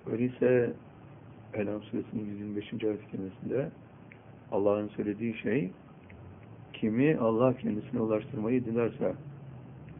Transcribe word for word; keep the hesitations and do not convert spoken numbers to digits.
Öyleyse En'am suresinin yüz yirmi beşinci ayet-i kerimesinde Allah'ın söylediği şey, kimi Allah kendisine ulaştırmayı dilerse